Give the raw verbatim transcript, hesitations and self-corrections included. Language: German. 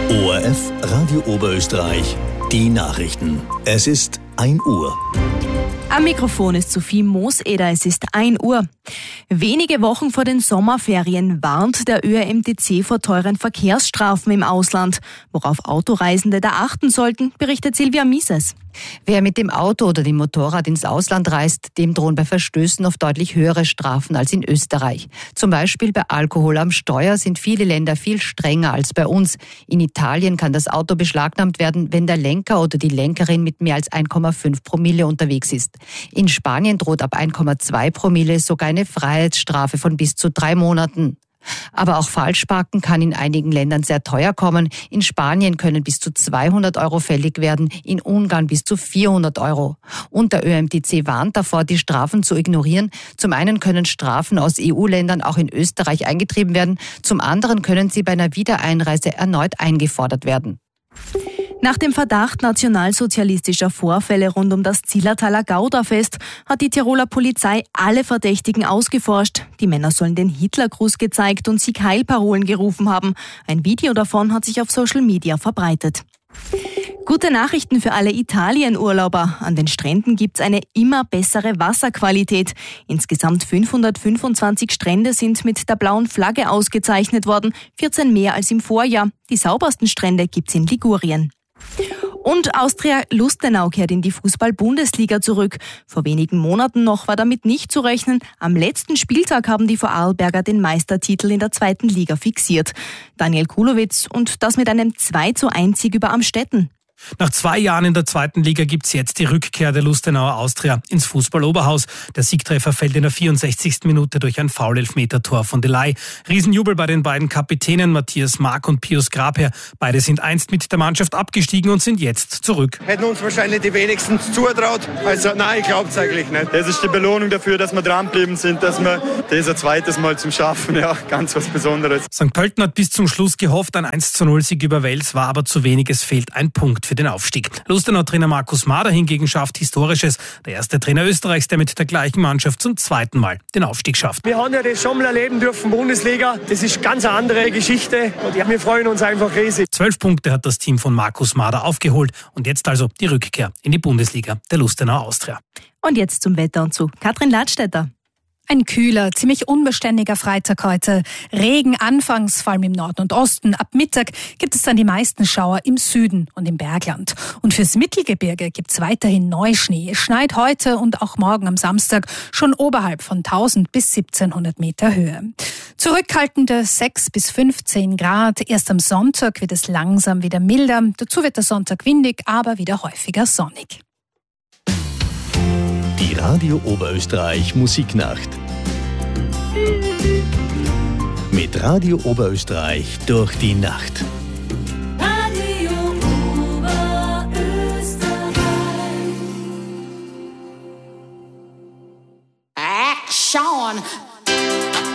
O R F Radio Oberösterreich, die Nachrichten. Es ist ein Uhr. Am Mikrofon ist Sophie Mooseder, es ist ein Uhr. Wenige Wochen vor den Sommerferien warnt der Ö R M T C vor teuren Verkehrsstrafen im Ausland. Worauf Autoreisende da achten sollten, berichtet Silvia Mises. Wer mit dem Auto oder dem Motorrad ins Ausland reist, dem drohen bei Verstößen oft deutlich höhere Strafen als in Österreich. Zum Beispiel bei Alkohol am Steuer sind viele Länder viel strenger als bei uns. In Italien kann das Auto beschlagnahmt werden, wenn der Lenker oder die Lenkerin mit mehr als eins Komma fünf Promille unterwegs ist. In Spanien droht ab eins Komma zwei Promille sogar eine Freiheitsstrafe von bis zu drei Monaten. Aber auch Falschparken kann in einigen Ländern sehr teuer kommen. In Spanien können bis zu zweihundert Euro fällig werden, in Ungarn bis zu vierhundert Euro. Und der Ö R M T C warnt davor, die Strafen zu ignorieren. Zum einen können Strafen aus E U-Ländern auch in Österreich eingetrieben werden, zum anderen können sie bei einer Wiedereinreise erneut eingefordert werden. Nach dem Verdacht nationalsozialistischer Vorfälle rund um das Zillertaler Gauderfest hat die Tiroler Polizei alle Verdächtigen ausgeforscht. Die Männer sollen den Hitlergruß gezeigt und Sieg Heil-Parolen gerufen haben. Ein Video davon hat sich auf Social Media verbreitet. Gute Nachrichten für alle Italien-Urlauber. An den Stränden gibt's eine immer bessere Wasserqualität. Insgesamt fünfhundertfünfundzwanzig Strände sind mit der blauen Flagge ausgezeichnet worden, vierzehn mehr als im Vorjahr. Die saubersten Strände gibt's in Ligurien. Und Austria Lustenau kehrt in die Fußball-Bundesliga zurück. Vor wenigen Monaten noch war damit nicht zu rechnen. Am letzten Spieltag haben die Vorarlberger den Meistertitel in der zweiten Liga fixiert. Daniel Kulowitz und das mit einem zwei zu eins Sieg über Amstetten. Nach zwei Jahren in der zweiten Liga gibt's jetzt die Rückkehr der Lustenauer Austria ins Fußball-Oberhaus. Der Siegtreffer fällt in der vierundsechzigsten Minute durch ein Foul-Elfmeter-Tor von Delay. Riesenjubel bei den beiden Kapitänen Matthias Mark und Pius Grabherr. Beide sind einst mit der Mannschaft abgestiegen und sind jetzt zurück. Hätten uns wahrscheinlich die wenigsten zutraut. Also nein, ich glaube es eigentlich nicht. Das ist die Belohnung dafür, dass wir dranbleiben sind, dass wir das ein zweites Mal zum Schaffen. Ja, ganz was Besonderes. Sankt Pölten hat bis zum Schluss gehofft, ein eins zu null Sieg über Wels war aber zu wenig. Es fehlt ein Punkt für den Aufstieg. Lustenau-Trainer Markus Mader hingegen schafft Historisches. Der erste Trainer Österreichs, der mit der gleichen Mannschaft zum zweiten Mal den Aufstieg schafft. Wir haben ja das schon mal erleben dürfen, Bundesliga. Das ist ganz eine andere Geschichte und ja, wir freuen uns einfach riesig. Zwölf Punkte hat das Team von Markus Mader aufgeholt und jetzt also die Rückkehr in die Bundesliga der Lustenau Austria. Und jetzt zum Wetter und zu Katrin Ladstätter. Ein kühler, ziemlich unbeständiger Freitag heute. Regen anfangs, vor allem im Norden und Osten. Ab Mittag gibt es dann die meisten Schauer im Süden und im Bergland. Und fürs Mittelgebirge gibt es weiterhin Neuschnee. Es schneit heute und auch morgen am Samstag schon oberhalb von tausend bis siebzehnhundert Meter Höhe. Zurückhaltende sechs bis fünfzehn Grad. Erst am Sonntag wird es langsam wieder milder. Dazu wird der Sonntag windig, aber wieder häufiger sonnig. Die Radio Oberösterreich Musiknacht. Mit Radio Oberösterreich durch die Nacht. Radio Oberösterreich. Action!